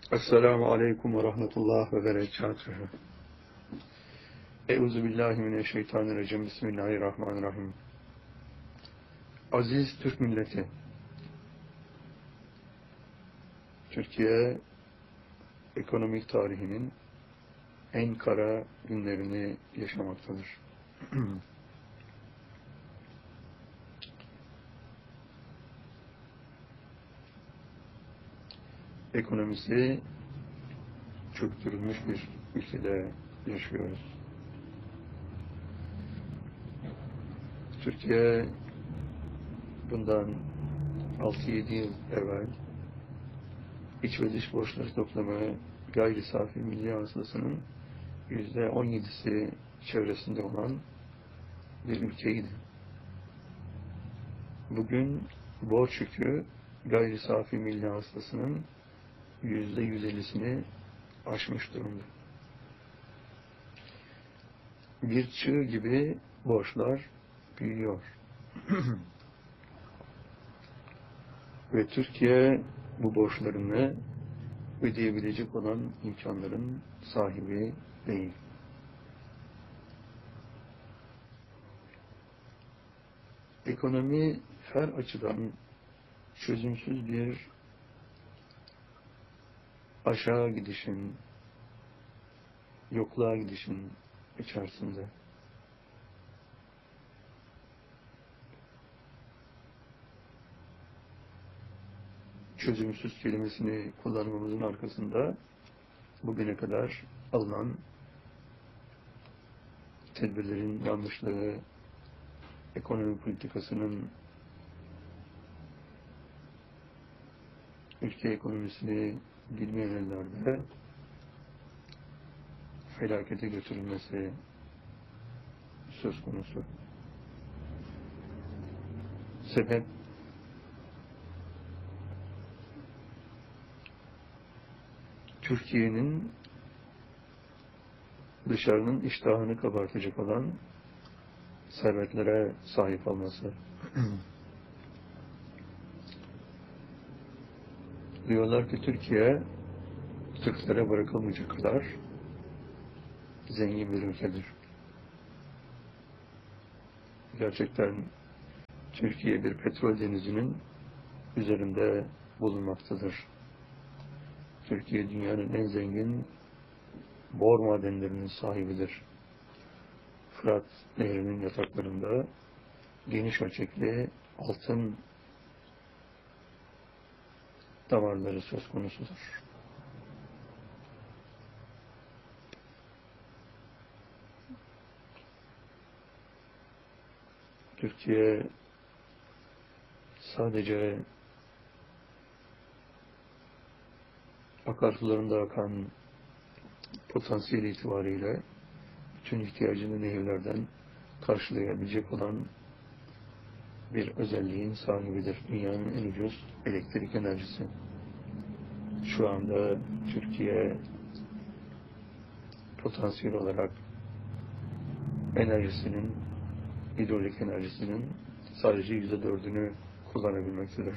Esselamu Aleyküm ve Rahmetullah ve Berekatuhu. Euzubillahimineşşeytanirracim. Bismillahirrahmanirrahim. Aziz Türk milleti, Türkiye ekonomik tarihinin en kara günlerini yaşamaktadır. Ekonomisi çöktürülmüş bir ülkede yaşıyoruz. Türkiye bundan 6-7 yıl evvel iç ve dış borçları toplamı gayri safi milli hasılasının %17'si çevresinde olan bir ülkeydi. Bugün borç yükü gayri safi milli hasılasının %150'sini aşmış durumda. Bir çığ gibi borçlar büyüyor. Ve Türkiye bu borçlarını ödeyebilecek olan imkanların sahibi değil. Ekonomi her açıdan çözümsüz bir aşağı gidişin, yokluğa gidişin içerisinde. Çözümsüz kelimesini kullanmamızın arkasında bugüne kadar alınan tedbirlerin yanlışlığı, ekonomi politikasının ülke ekonomisini bilmeyen ellerde felakete götürülmesi söz konusu. Sebep Türkiye'nin dışarının iştahını kabartacak olan servetlere sahip olması. Diyorlar ki Türkiye Türklere bırakılmayacak kadar zengin bir ülkedir. Gerçekten Türkiye bir petrol denizinin üzerinde bulunmaktadır. Türkiye dünyanın en zengin bor madenlerinin sahibidir. Fırat Nehri'nin yataklarında geniş ölçekli altın damarları söz konusudur. Türkiye sadece akarsularında akan potansiyel itibariyle bütün ihtiyacını nehirlerden karşılayabilecek olan bir özelliğin sahibidir. Dünyanın en ucuz elektrik enerjisi. Şu anda Türkiye potansiyel olarak enerjisinin, hidrolik enerjisinin sadece %4'ünü kullanabilmektedir.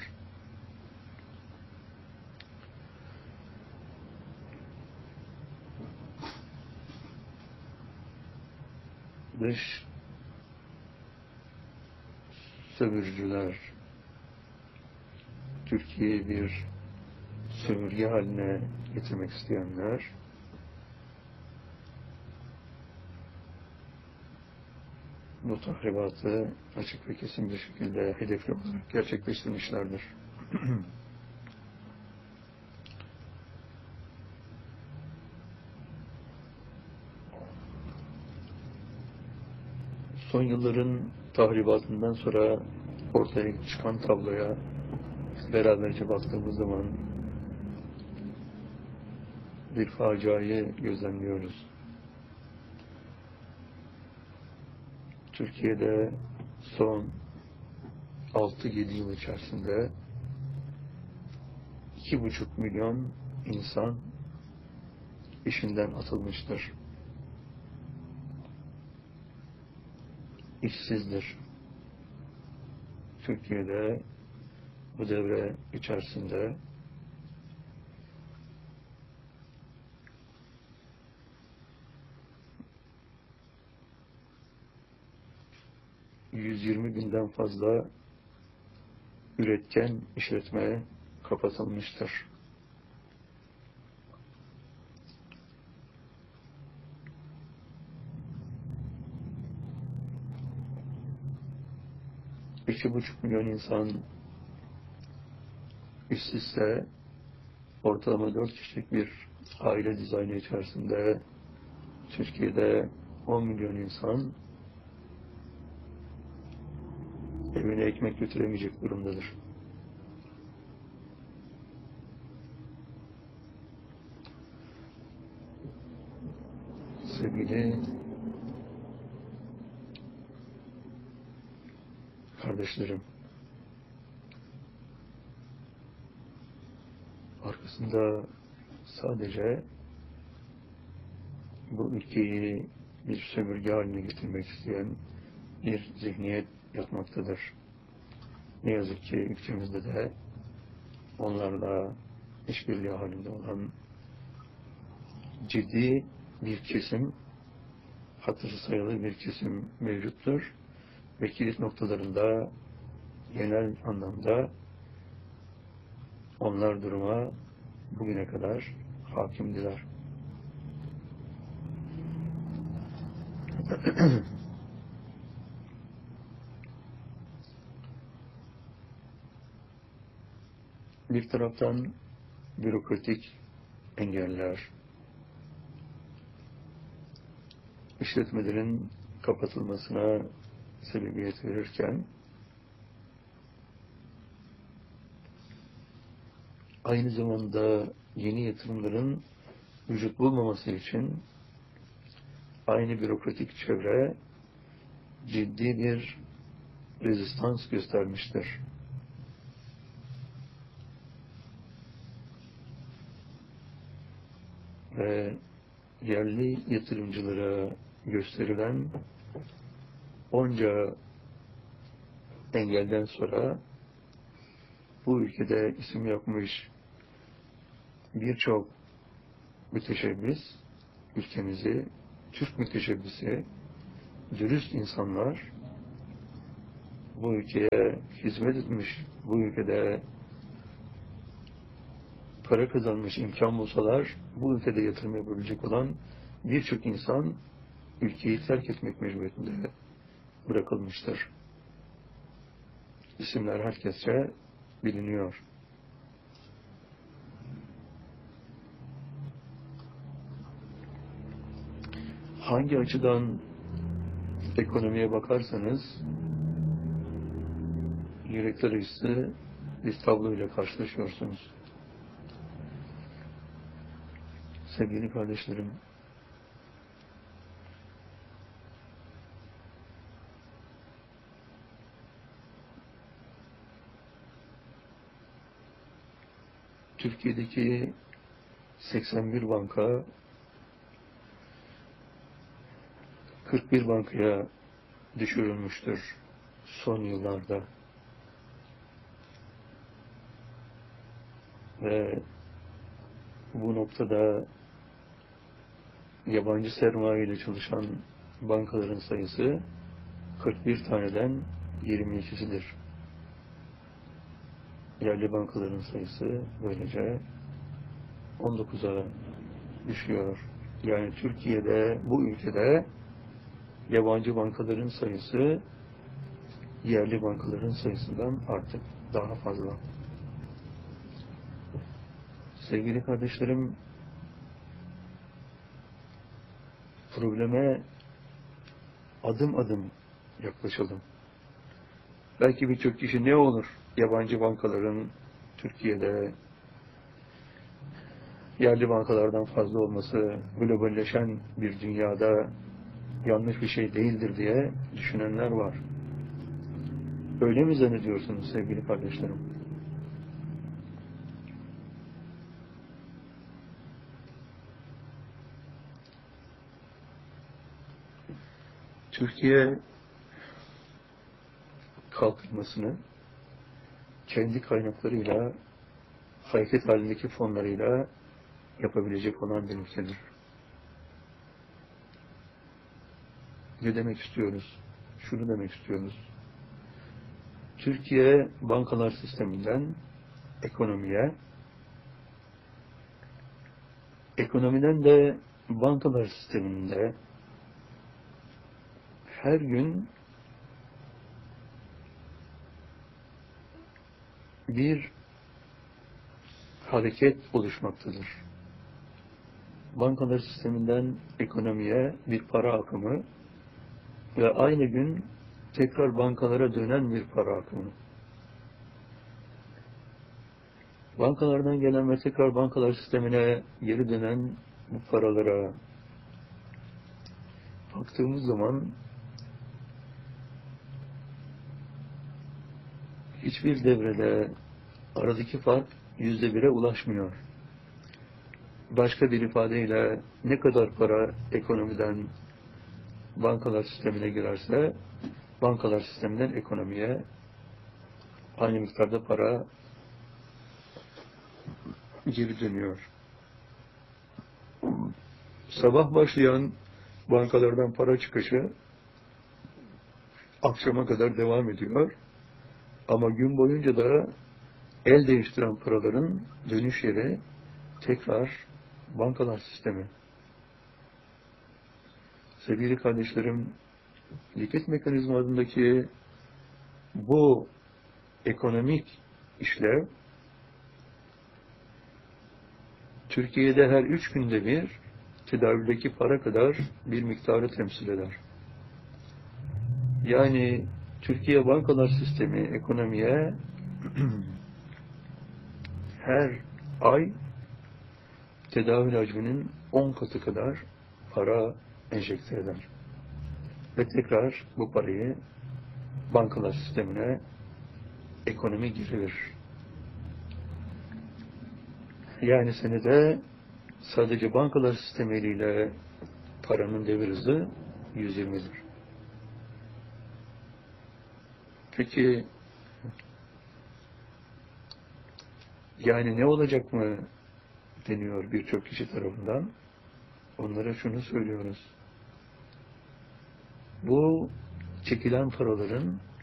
Dış sömürücüler Türkiye'yi bir sömürge haline getirmek isteyenler bu tahribatı açık ve kesin bir şekilde hedefli olarak gerçekleştirmişlerdir. Son yılların tahribatından sonra ortaya çıkan tabloya beraberce baktığımız zaman bir faciayı gözlemliyoruz. Türkiye'de son 6-7 yıl içerisinde 2,5 milyon insan işinden atılmıştır. İşsizdir. Türkiye'de bu devre içerisinde 120 binden fazla üretken işletme kapatılmıştır. İki buçuk milyon insan işsizse, ortalama 4 kişilik bir aile dizaynı içerisinde Türkiye'de 10 milyon insan evine ekmek götüremeyecek durumdadır. Sevgili kardeşlerim, arkasında sadece bu ülkeyi bir sömürge haline getirmek isteyen bir zihniyet yatmaktadır. Ne yazık ki ülkemizde de onlarla işbirliği halinde olan ciddi bir kesim, hatırı sayılı bir kesim mevcuttur ve kilit noktalarında genel anlamda onlar duruma bugüne kadar hakimdiler. Bir taraftan bürokratik engeller, işletmelerin kapatılmasına sebebiyet verirken, aynı zamanda yeni yatırımların vücut bulmaması için aynı bürokratik çevre ciddi bir rezistans göstermiştir. Ve yerli yatırımcılara gösterilen onca engelden sonra bu ülkede isim yapmış birçok müteşebbis, ülkemizi, Türk müteşebbisi, dürüst insanlar bu ülkeye hizmet etmiş, bu ülkede para kazanmış, imkan bulsalar bu ülkede yatırım yapabilecek olan birçok insan ülkeyi terk etmek mecburiyetinde bırakılmıştır. İsimler herkesçe biliniyor. Hangi açıdan ekonomiye bakarsanız yürekler üstü bir tabloyla karşılaşıyorsunuz. Sevgili kardeşlerim, Türkiye'deki 81 banka 41 bankaya düşürülmüştür son yıllarda. Ve bu noktada yabancı sermaye ile çalışan bankaların sayısı 41 taneden 22'sidir. Yerli bankaların sayısı böylece 19'a düşüyor. Yani Türkiye'de, bu ülkede yabancı bankaların sayısı yerli bankaların sayısından artık daha fazla. Sevgili kardeşlerim, probleme adım adım yaklaşalım. Belki birçok kişi ne olur yabancı bankaların Türkiye'de yerli bankalardan fazla olması globalleşen bir dünyada yanlış bir şey değildir diye düşünenler var. Öyle mi zannediyorsunuz sevgili kardeşlerim? Türkiye kalkınmasını kendi kaynaklarıyla, hareket halindeki fonlarıyla yapabilecek olan bir ülkedir. Ne demek istiyoruz? Şunu demek istiyoruz. Türkiye bankalar sisteminden ekonomiye, ekonomiden de bankalar sisteminde her gün bir hareket oluşmaktadır. Bankalar sisteminden ekonomiye bir para akımı ve aynı gün tekrar bankalara dönen bir para akımı. Bankalardan gelen ve tekrar bankalar sistemine geri dönen bu paralara baktığımız zaman hiçbir devrede aradaki fark %1'e ulaşmıyor. Başka bir ifadeyle ne kadar para ekonomiden bankalar sistemine girerse bankalar sisteminden ekonomiye aynı miktarda para geri dönüyor. Sabah başlayan bankalardan para çıkışı akşama kadar devam ediyor. Ama gün boyunca da el değiştiren paraların dönüş yeri tekrar bankalar sistemi. Sevgili kardeşlerim, likit mekanizmasındaki bu ekonomik işlev Türkiye'de her 3 günde bir tedavüldeki para kadar bir miktarı temsil eder. Yani Türkiye bankalar sistemi ekonomiye her ay tedavül hacminin 10 katı kadar para enjekte eder. Ve tekrar bu parayı bankalar sistemine ekonomi girilir. Yani senede sadece bankalar sistemiyle paranın devir hızı 120'dir. Peki yani ne olacak mı deniyor birçok kişi tarafından. Onlara şunu söylüyoruz. Bu çekilen paraların